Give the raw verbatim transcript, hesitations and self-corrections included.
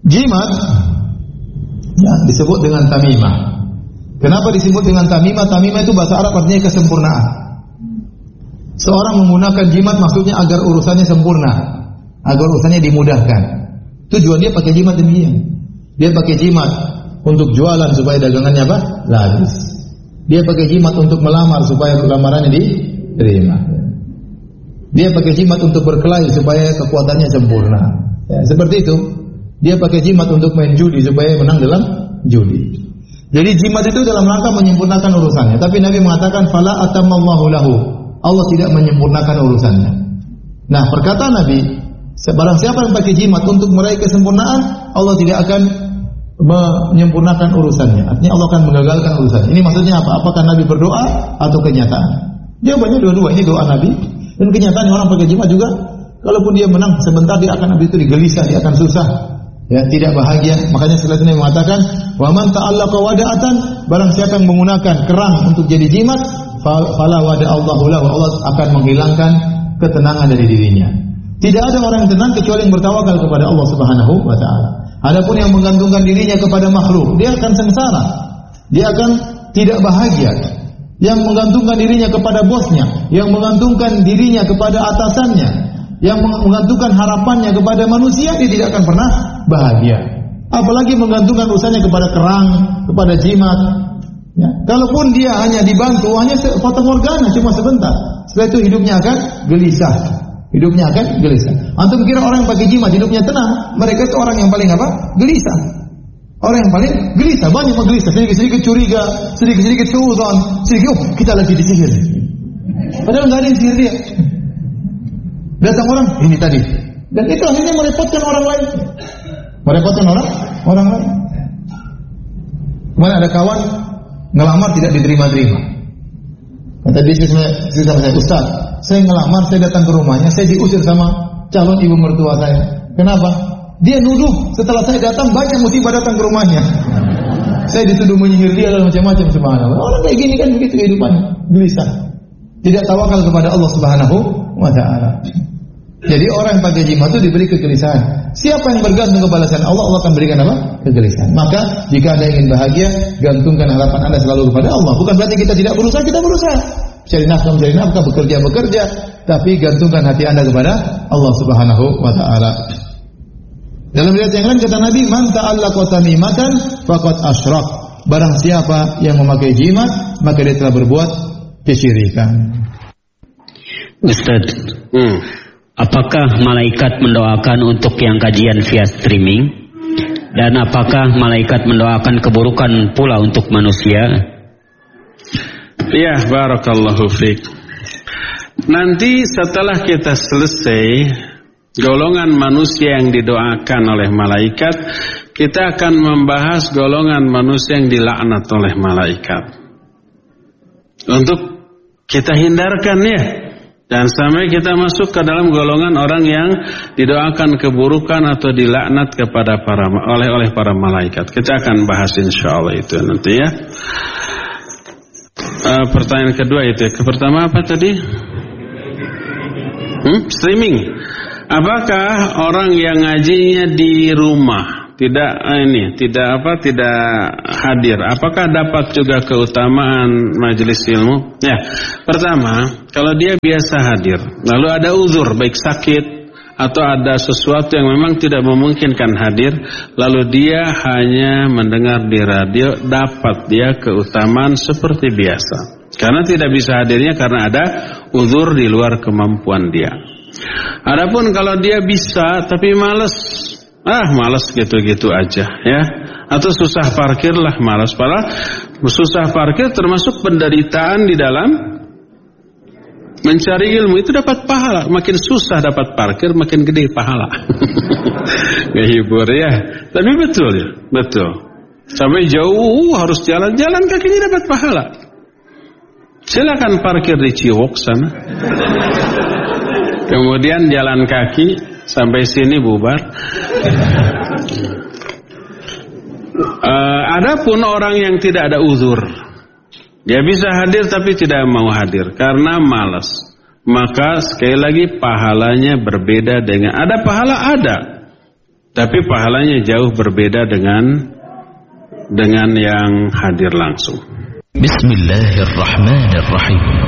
Jimat ya, disebut dengan tamimah. Kenapa disebut dengan tamimah? Tamimah itu bahasa Arab artinya kesempurnaan. Seorang menggunakan jimat maksudnya agar urusannya sempurna, agar urusannya dimudahkan. Tujuan dia pakai jimat demikian. Dia pakai jimat untuk jualan supaya dagangannya apa? Laris. Dia pakai jimat untuk melamar supaya lamarannya diterima. Dia pakai jimat untuk berkelahi supaya kekuatannya sempurna. Ya, seperti itu. Dia pakai jimat untuk main judi supaya menang dalam judi. Jadi jimat itu dalam rangka menyempurnakan urusannya. Tapi Nabi mengatakan fala atammallahu lahu. Allah tidak menyempurnakan urusannya. Nah, perkataan Nabi, barang siapa yang pakai jimat untuk meraih kesempurnaan, Allah tidak akan menyempurnakan urusannya. Artinya Allah akan mengagalkan urusannya. Ini maksudnya apa? Apakah Nabi berdoa atau kenyataan? Jawabannya dua-dua. Ini doa Nabi dan kenyataan orang pakai jimat juga. Kalaupun dia menang sebentar, dia akan Nabi itu digelisah, dia akan susah. Ya, tidak bahagia. Makanya setelah ini mengatakan, "Wa man ta'allaqa wada'atan", barang siapa yang menggunakan kerang untuk jadi jimat, fala wada'allahu lahu, Allah akan menghilangkan ketenangan dari dirinya. Tidak ada orang yang tenang kecuali yang bertawakal kepada Allah Subhanahu wa taala. Adapun yang menggantungkan dirinya kepada makhluk, dia akan sengsara. Dia akan tidak bahagia. Yang menggantungkan dirinya kepada bosnya, yang menggantungkan dirinya kepada atasannya, yang menggantungkan harapannya kepada manusia, dia tidak akan pernah bahagia. Apalagi menggantungkan urusannya kepada kerang, kepada jimat. Ya. Kalaupun dia hanya dibantu, hanya fata morgana, cuma sebentar. Setelah itu hidupnya akan gelisah. Hidupnya akan gelisah. Antum kira orang yang pakai jimat hidupnya tenang? Mereka itu orang yang paling apa? Gelisah. Orang yang paling gelisah, banyak yang gelisah. Sedikit-sedikit curiga, sedikit-sedikit suudzon, sedikit, oh kita lagi disihir. Padahal nggak ada yang sihir dia. Datang orang, ini tadi. Dan itu akhirnya merepotkan orang lain. Merepotkan orang orang lain. Kemarin ada kawan ngelamar tidak diterima-terima. Kata dia sama saya, Ustaz, saya ngelamar, saya datang ke rumahnya, saya diusir sama calon ibu mertua saya. Kenapa? Dia nuduh setelah saya datang, banyak musibah datang ke rumahnya. Saya dituduh menyihir dia dan macam-macam. Subhanallah. Orang kayak gini kan begitu kehidupannya, gelisah. Tidak tawakal kepada Allah Subhanahu wa taala. Jadi orang yang pakai jimat itu diberi kegelisahan. Siapa yang bergantung kebalasan Allah, Allah akan berikan apa? Kegelisahan. Maka jika Anda ingin bahagia, gantungkan harapan Anda selalu kepada Allah. Bukan berarti kita tidak berusaha, kita berusaha. Cari nafkah, mencari nafkah, bekerja, bekerja. Tapi gantungkan hati Anda kepada Allah Subhanahu wa taala. Dalam riwayat yang lain kata Nabi, "Man ta'allaqa tamimatan faqad asyrak." Barang siapa yang memakai jimat, maka dia telah berbuat kesyirikan. Ustaz, hmm. apakah malaikat mendoakan untuk yang kajian via streaming? Dan apakah malaikat mendoakan keburukan pula untuk manusia? Ya, barakallahu fiik. Nanti setelah kita selesai golongan manusia yang didoakan oleh malaikat, kita akan membahas golongan manusia yang dilaknat oleh malaikat. Untuk kita hindarkan ya. Dan sampai kita masuk ke dalam golongan orang yang didoakan keburukan atau dilaknat kepada para oleh oleh para malaikat. Kita akan bahas insyaallah itu nanti ya. Uh, pertanyaan kedua itu. Pertama apa tadi? Hmm? Streaming. Apakah orang yang ngajinya di rumah tidak ini tidak apa tidak hadir, apakah dapat juga keutamaan majelis ilmu? Ya, pertama, kalau dia biasa hadir, lalu ada uzur baik sakit atau ada sesuatu yang memang tidak memungkinkan hadir, lalu dia hanya mendengar di radio, dapat dia keutamaan seperti biasa. Karena tidak bisa hadirnya karena ada uzur di luar kemampuan dia. Adapun kalau dia bisa tapi malas, ah malas gitu-gitu aja ya, atau susah parkir lah, malas. Padahal susah parkir termasuk penderitaan di dalam mencari ilmu, itu dapat pahala. Makin susah dapat parkir, makin gede pahala. Ngehibur ya, tapi betul ya, betul. Sampai jauh harus jalan-jalan kakinya dapat pahala. Silakan parkir di Ciwok sana. Kemudian jalan kaki sampai sini bubar. Uh, adapun orang yang tidak ada uzur, dia bisa hadir tapi tidak mau hadir karena malas, maka sekali lagi pahalanya berbeda dengan ada pahala ada, tapi pahalanya jauh berbeda dengan dengan yang hadir langsung. Bismillahirrahmanirrahim.